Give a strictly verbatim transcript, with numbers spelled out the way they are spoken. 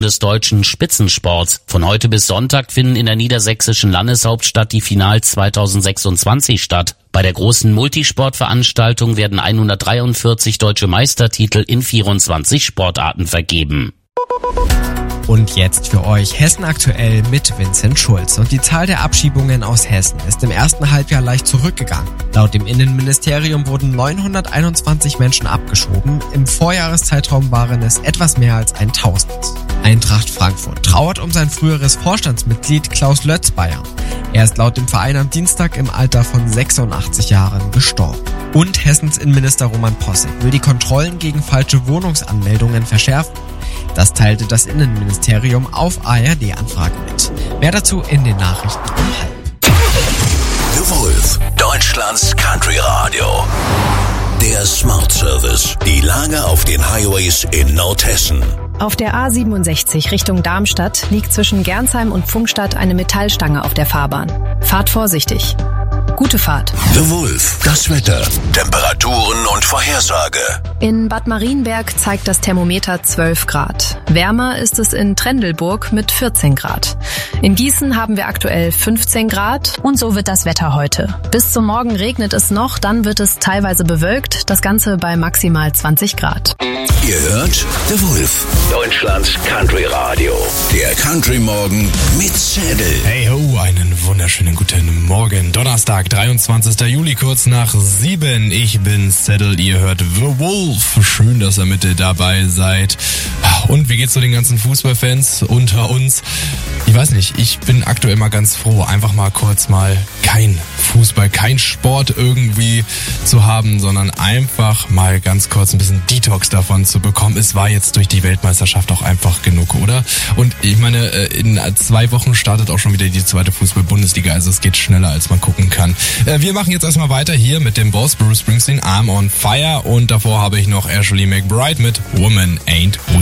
des deutschen Spitzensports. Von heute bis Sonntag finden in der niedersächsischen Landeshauptstadt die Finals zweitausendsechsundzwanzig statt. Bei der großen Multisportveranstaltung werden hundertdreiundvierzig deutsche Meistertitel in vierundzwanzig Sportarten vergeben. Und jetzt für euch Hessen aktuell mit Vincent Schulz. Und die Zahl der Abschiebungen aus Hessen ist im ersten Halbjahr leicht zurückgegangen. Laut dem Innenministerium wurden neunhunderteinundzwanzig Menschen abgeschoben. Im Vorjahreszeitraum waren es etwas mehr als tausend. Eintracht Frankfurt trauert um sein früheres Vorstandsmitglied Klaus Lötzbayer. Er ist laut dem Verein am Dienstag im Alter von sechsundachtzig Jahren gestorben. Und Hessens Innenminister Roman Posek will die Kontrollen gegen falsche Wohnungsanmeldungen verschärfen. Das teilte das Innenministerium auf A R D-Anfrage mit. Mehr dazu in den Nachrichten um halb. The Wolf, Deutschlands Country Radio. Der Smart Service. Die Lage auf den Highways in Nordhessen. Auf der A siebenundsechzig Richtung Darmstadt liegt zwischen Gernsheim und Pfungstadt eine Metallstange auf der Fahrbahn. Fahrt vorsichtig. Gute Fahrt. The Wolf, das Wetter, Temperaturen und Vorhersage. In Bad Marienberg zeigt das Thermometer zwölf Grad. Wärmer ist es in Trendelburg mit vierzehn Grad. In Gießen haben wir aktuell fünfzehn Grad und so wird das Wetter heute. Bis zum Morgen regnet es noch, dann wird es teilweise bewölkt, das Ganze bei maximal zwanzig Grad. Ihr hört The Wolf, Deutschlands Country Radio. Der Country Morgen mit Zettel. Hey ho, einen wunderschönen guten Morgen. Donnerstag, dreiundzwanzigster Juli, kurz nach sieben. Ich bin Zettel, ihr hört The Wolf. Schön, dass ihr mit dabei seid. Und wie geht's so den ganzen Fußballfans unter uns? Ich weiß nicht, ich bin aktuell mal ganz froh, einfach mal kurz mal kein Fußball, kein Sport irgendwie zu haben, sondern einfach mal ganz kurz ein bisschen Detox davon zu bekommen. Es war jetzt durch die Weltmeisterschaft auch einfach genug, oder? Und ich meine, in zwei Wochen startet auch schon wieder die zweite Fußball-Bundesliga, also es geht schneller, als man gucken kann. Wir machen jetzt erstmal weiter hier mit dem Boss Bruce Springsteen, I'm on Fire, und davor habe ich noch Ashley McBryde mit Woman Ain't